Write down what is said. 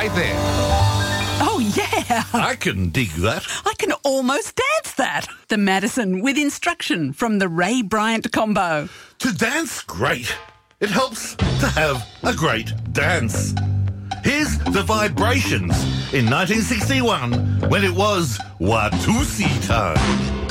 right there. Oh, yeah. I can dig that. I can almost dance that. The Madison with instruction from the Ray Bryant combo. To dance great, it helps to have a great dance. Here's the Vibrations in 1961 when it was Watusi time.